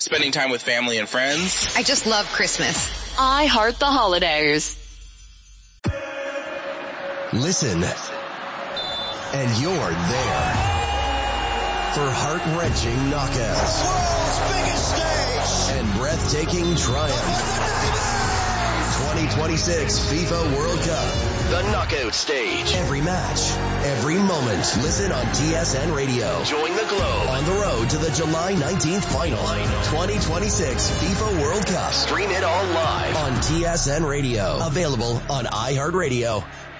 spending time with family and friends. I just love Christmas. I heart the holidays. Listen, and you're there for heart-wrenching knockouts, world's biggest stage, and breathtaking triumph. 2026 FIFA World Cup, the knockout stage. Every match, every moment. Listen on TSN Radio. Join the Globe on the road to the July 19th final. 2026 FIFA World Cup. Stream it all live on TSN Radio. Available on iHeartRadio